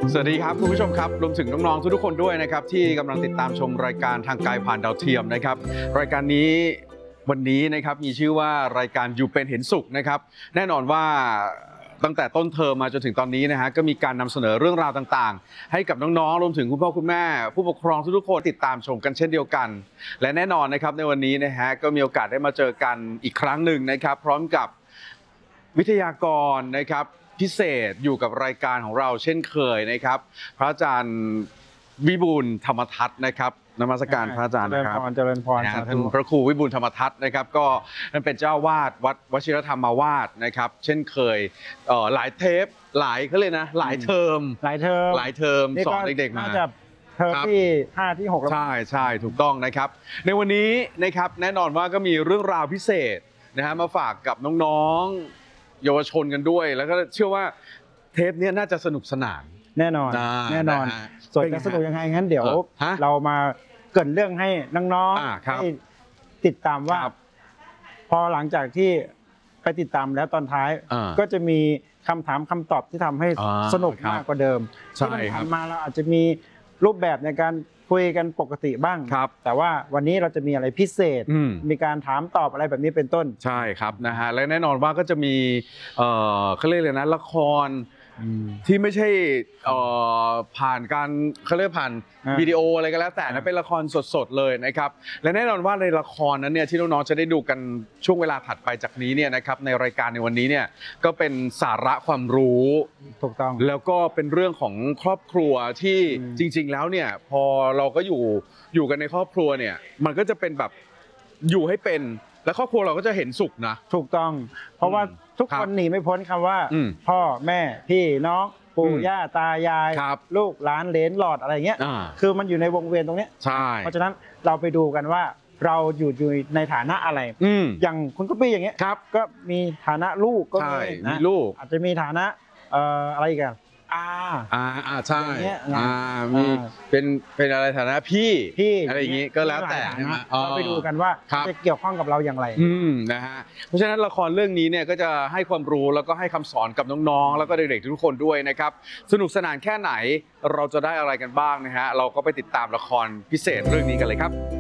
สวัสดีครับคุณผู้ชมครับรวมถึงน้องๆทุกๆคนด้วยนะครับที่กำลังติดตามชมรายการทางไกลผ่านดาวเทียมนะครับรายการนี้วันนี้นะครับมีชื่อว่ารายการอยู่เป็นเห็นสุขนะครับแน่นอนว่าตั้งแต่ต้นเทอมมาจนถึงตอนนี้นะฮะก็มีการนำเสนอเรื่องราวต่างๆให้กับน้องๆรวมถึงคุณพ่อคุณแม่ผู้ปกครองทุกๆคนติดตามชมกันเช่นเดียวกันและแน่นอนนะครับในวันนี้นะฮะก็มีโอกาสได้มาเจอกันอีกครั้งหนึ่งนะครับพร้อมกับวิทยากรนะครับพิเศษอยู่กับรายการของเราเช่นเคยนะครับพระอาจารย์วิบูลย์ธรรมทัศน์นะครับนมัสการพระอาจารย์นะครับเจริญพรท่านพระครูวิบูลย์ธรรมทัศน์นะครับก็นั่นเป็นเจ้าวาดวัดวชิรธรรมาวาสนะครับเช่นเคยหลายเทปหลายเขาเลยนะหลายเทอมสอนเด็กๆมาเทอมที่5ที่6แล้วใช่ถูกต้องนะครับในวันนี้นะครับแน่นอนว่าก็มีเรื่องราวพิเศษนะฮะมาฝากกับน้องๆเยาวชนกันด้วยแล้วก็เชื่อว่าเทปนี้น่าจะสนุกสนานแน่นอนส่วนจะสนุกยังไงงั้นเดี๋ยวเรามาเกริ่นเรื่องให้น้องๆให้ติดตามว่าพอหลังจากที่ไปติดตามแล้วตอนท้ายก็จะมีคำถามคำตอบที่ทำให้สนุกมากกว่าเดิมที่ผ่านมาเราอาจจะมีรูปแบบในการคุยกันปกติบ้างแต่ว่าวันนี้เราจะมีอะไรพิเศษมีการถามตอบอะไรแบบนี้เป็นต้นใช่ครับนะฮะและแน่นอนว่าก็จะมีเขาเรียกเลยนะละครที่ไม่ใช่ผ่านการเขาเรียกผ่านวิดีโออะไรก็แล้วแต่นะเป็นละครสดๆเลยนะครับและแน่นอนว่าในละครนั้นเนี่ยที่น้องๆจะได้ดูกันช่วงเวลาถัดไปจากนี้เนี่ยนะครับในรายการในวันนี้เนี่ยก็เป็นสาระความรู้ถูกต้องแล้วก็เป็นเรื่องของครอบครัวที่จริงๆแล้วเนี่ยพอเราก็อยู่กันในครอบครัวเนี่ยมันก็จะเป็นแบบอยู่ให้เป็นแล้วครอบครัวเราก็จะเห็นสุขนะถูกต้องเพราะว่าทุกคนหนีไม่พ้นคำว่าพ่อแม่พี่น้องปู่ย่าตายายลูกหลานเหลนหลอดอะไรเงี้ยคือมันอยู่ในวงเวียนตรงนี้เพราะฉะนั้นเราไปดูกันว่าเราอยู่ในฐานะอะไรอย่างคุณกุ๊ปปี้อย่างเงี้ยก็มีฐานะลูกก็มีลูกอาจจะมีฐานะอะไรกันใช่มีเป็นอะไรฐานะพี่อะไรอย่างงี้ก็แล้วแต่เราไปดูกันว่าจะเกี่ยวข้องกับเราอย่างไรนะฮะเพราะฉะนั้นละครเรื่องนี้เนี่ยก็จะให้ความรู้แล้วก็ให้คำสอนกับน้องๆแล้วก็เด็กๆทุกคนด้วยนะครับสนุกสนานแค่ไหนเราจะได้อะไรกันบ้างนะฮะเราก็ไปติดตามละครพิเศษเรื่องนี้กันเลยครับ